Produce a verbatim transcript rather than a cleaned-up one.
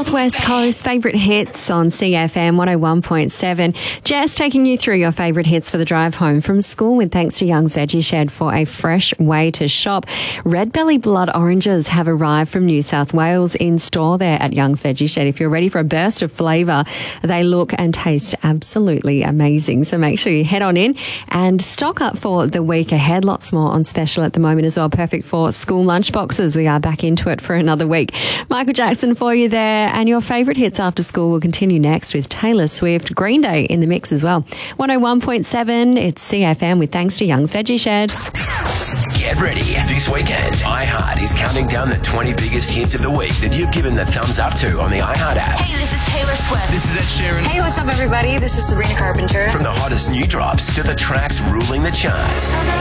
North West Coast favourite hits on C F M one oh one point seven. Jess taking you through your favourite hits for the drive home from school with thanks to Young's Veggie Shed for a fresh way to shop. Red Belly Blood Oranges have arrived from New South Wales in store there at Young's Veggie Shed. If you're ready for a burst of flavour, they look and taste absolutely amazing. So make sure you head on in and stock up for the week ahead. Lots more on special at the moment as well. Perfect for school lunchboxes. We are back into it for another week. Michael Jackson for you there. And your favourite hits after school will continue next with Taylor Swift, Green Day in the mix as well. one oh one point seven, it's C F M with thanks to Young's Veggie Shed. Get ready. This weekend, iHeart is counting down the twenty biggest hits of the week that you've given the thumbs up to on the iHeart app. Hey, this is Taylor Swift. This is Ed Sheeran. Hey, what's up, everybody? This is Sabrina Carpenter. From the hottest new drops to the tracks ruling the charts.